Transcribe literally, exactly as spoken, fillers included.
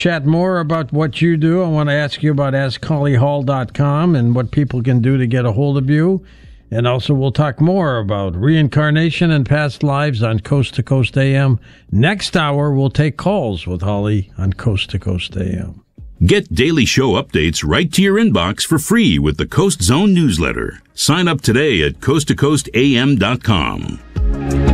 Chat more about what you do. I want to ask you about ask holly hall dot com and what people can do to get a hold of you. And also we'll talk more about reincarnation and past lives on Coast to Coast A M. Next hour, we'll take calls with Holly on Coast to Coast A M. Get daily show updates right to your inbox for free with the Coast Zone newsletter. Sign up today at coast to coast a m dot com.